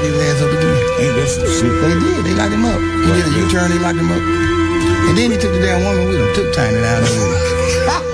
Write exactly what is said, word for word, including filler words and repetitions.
his ass up again. Ain't that some shit? They did. They locked him up. He Right, did a yeah. U-turn. They locked him up. And then he took the damn woman with him. Took Tiny down there with him.